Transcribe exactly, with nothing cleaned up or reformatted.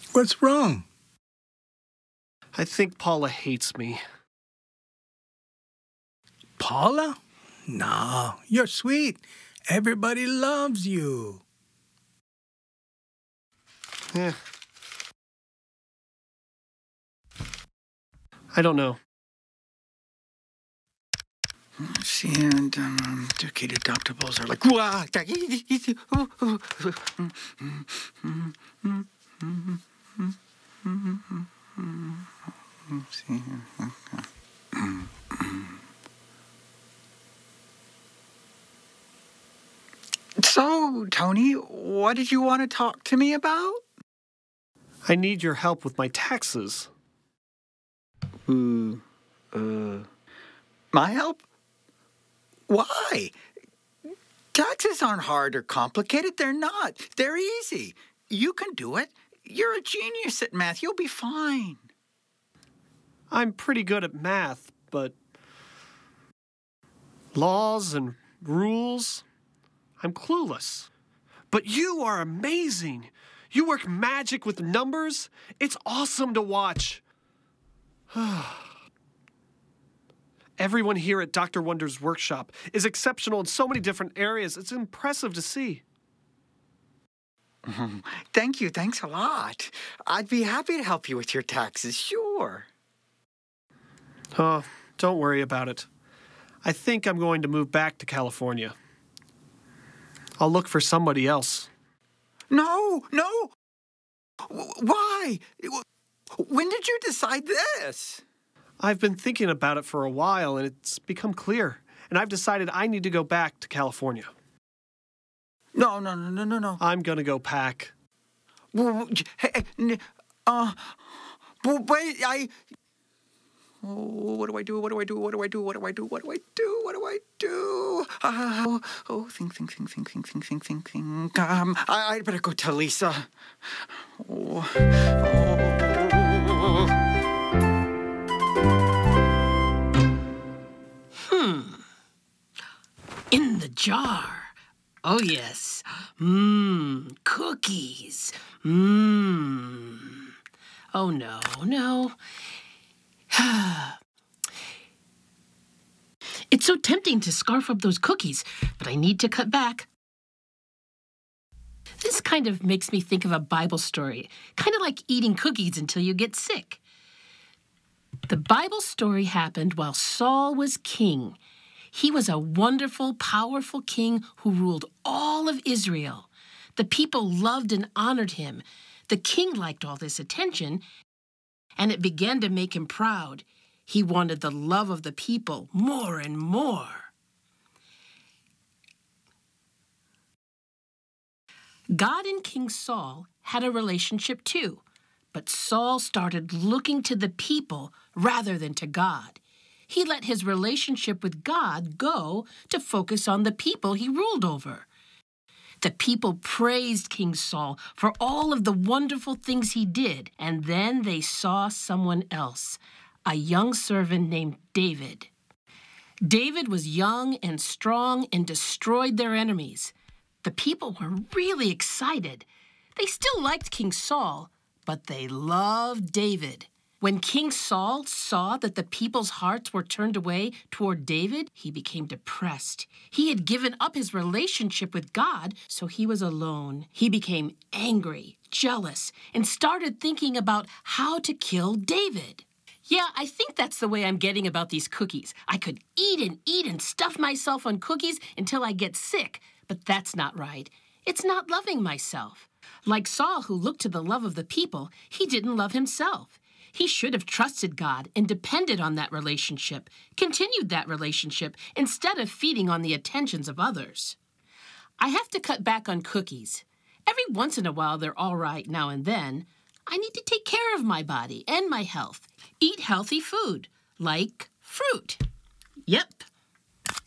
What's wrong? I think Paula hates me. Paula? No, you're sweet. Everybody loves you. Eh. I don't know. See, and um, kid adoptables are like, "Wah!" So, Tony, what did you want to talk to me about? I need your help with my taxes. Uh, uh, my help? Why? Taxes aren't hard or complicated. They're not. They're easy. You can do it. You're a genius at math. You'll be fine. I'm pretty good at math, but laws and rules, I'm clueless. But you are amazing. You work magic with numbers. It's awesome to watch. Everyone here at Doctor Wonder's workshop is exceptional in so many different areas. It's impressive to see. Thank you. Thanks a lot. I'd be happy to help you with your taxes, sure. Oh, don't worry about it. I think I'm going to move back to California. I'll look for somebody else. No, no. W- Why? W- When did you decide this? I've been thinking about it for a while, and it's become clear. And I've decided I need to go back to California. No, no, no, no, no, no. I'm going to go pack. Well, hey, n- uh, well, wait, I... Oh, what do I do? What do I do? What do I do? What do I do? What do I do? What do I do? Uh, oh, oh, think, think, think, think, think, think, think, think, think. Um, I, I'd better go tell Lisa. Oh, oh. Hmm. In the jar. Oh, yes. Mmm. Cookies. Mmm. Oh, no, no. It's so tempting to scarf up those cookies, but I need to cut back. This kind of makes me think of a Bible story, kind of like eating cookies until you get sick. The Bible story happened while Saul was king. He was a wonderful, powerful king who ruled all of Israel. The people loved and honored him. The king liked all this attention, and it began to make him proud. He wanted the love of the people more and more. God and King Saul had a relationship too, but Saul started looking to the people rather than to God. He let his relationship with God go to focus on the people he ruled over. The people praised King Saul for all of the wonderful things he did, and then they saw someone else, a young servant named David. David was young and strong and destroyed their enemies. The people were really excited. They still liked King Saul, but they loved David. When King Saul saw that the people's hearts were turned away toward David, he became depressed. He had given up his relationship with God, so he was alone. He became angry, jealous, and started thinking about how to kill David. Yeah, I think that's the way I'm getting about these cookies. I could eat and eat and stuff myself on cookies until I get sick, but that's not right. It's not loving myself. Like Saul, who looked to the love of the people, he didn't love himself. He should have trusted God and depended on that relationship, continued that relationship, instead of feeding on the attentions of others. I have to cut back on cookies. Every once in a while, they're all right now and then. I need to take care of my body and my health. Eat healthy food, like fruit. Yep,